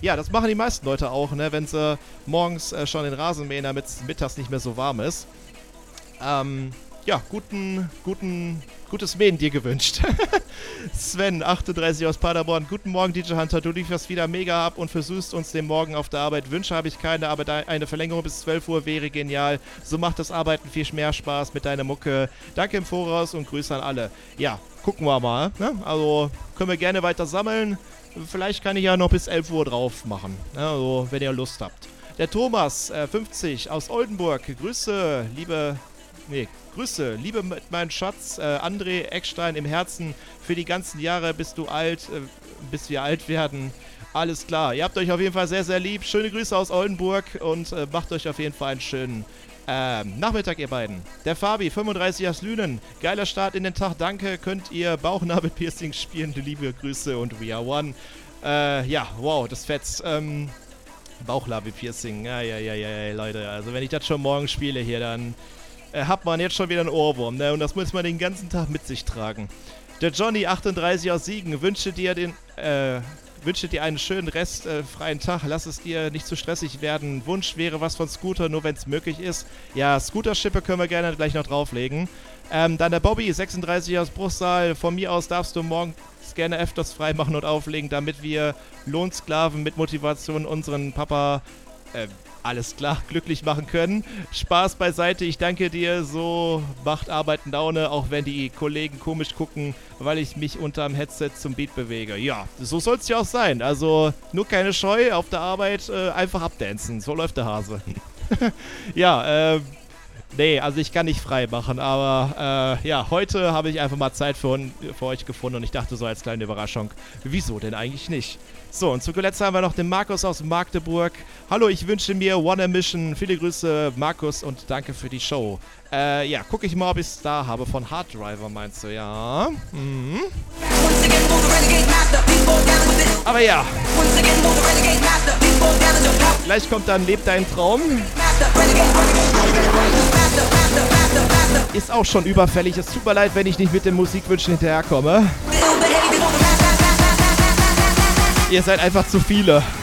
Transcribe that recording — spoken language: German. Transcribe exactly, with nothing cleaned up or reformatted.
Ja, das machen die meisten Leute auch, ne, wenn sie morgens äh, schon den Rasen mähen, damit es mittags nicht mehr so warm ist. Ähm, ja, guten, guten, gutes Mähen dir gewünscht. Sven, achtunddreißig aus Paderborn. Guten Morgen, D J Hunter. Du lieferst wieder mega ab und versüßt uns den Morgen auf der Arbeit. Wünsche habe ich keine, aber eine Verlängerung bis zwölf Uhr wäre genial. So macht das Arbeiten viel mehr Spaß mit deiner Mucke. Danke im Voraus und Grüße an alle. Ja, gucken wir mal. Ne? Also können wir gerne weiter sammeln. Vielleicht kann ich ja noch bis elf Uhr drauf machen. Ne? Also, wenn ihr Lust habt. Der Thomas, äh, fünfzig, aus Oldenburg. Grüße, liebe... Nee, Grüße, liebe mit meinem Schatz, äh, André Eckstein im Herzen für die ganzen Jahre, bis du alt, äh, bis wir alt werden. Alles klar, ihr habt euch auf jeden Fall sehr, sehr lieb. Schöne Grüße aus Oldenburg und äh, macht euch auf jeden Fall einen schönen ähm, Nachmittag, ihr beiden. Der Fabi, fünfunddreißig aus Lünen. Geiler Start in den Tag, danke. Könnt ihr Bauchnabelpiercing spielen? Liebe Grüße und we are one. Äh, ja, wow, das fetzt. Ähm, Bauchnabelpiercing, ja, ja, ja, ja, Leute. Also wenn ich das schon morgen spiele hier, dann... Äh, hat man jetzt schon wieder einen Ohrwurm, ne? Und das muss man den ganzen Tag mit sich tragen. Der Johnny, achtunddreißig aus Siegen, wünsche dir den, äh, wünsche dir einen schönen Rest, äh, freien Tag. Lass es dir nicht zu stressig werden. Wunsch wäre was von Scooter, nur wenn es möglich ist. Ja, Scooter-Schippe können wir gerne gleich noch drauflegen. Ähm, dann der Bobby, sechsunddreißig aus Bruchsal. Von mir aus darfst du morgen gerne öfters freimachen und auflegen, damit wir Lohnsklaven mit Motivation unseren Papa, äh, alles klar, glücklich machen können. Spaß beiseite, ich danke dir, so macht Arbeiten Laune, auch wenn die Kollegen komisch gucken, weil ich mich unterm Headset zum Beat bewege. Ja, so soll es ja auch sein, also nur keine Scheu, auf der Arbeit äh, einfach abdancen, so läuft der Hase. Ja, äh, nee, also ich kann nicht frei machen, aber äh, ja, heute habe ich einfach mal Zeit für, für euch gefunden und ich dachte so als kleine Überraschung, wieso denn eigentlich nicht? So, und zu zuletzt haben wir noch den Markus aus Magdeburg. Hallo, ich wünsche mir One Mission. Viele Grüße, Markus, und danke für die Show. Äh, ja, gucke ich mal, ob ich es da habe. Von Hard Driver meinst du, ja? Mhm. Aber ja. Gleich kommt dann Leb dein Traum. Ist auch schon überfällig. Es tut mir leid, wenn ich nicht mit den Musikwünschen hinterherkomme. Ihr seid einfach zu viele.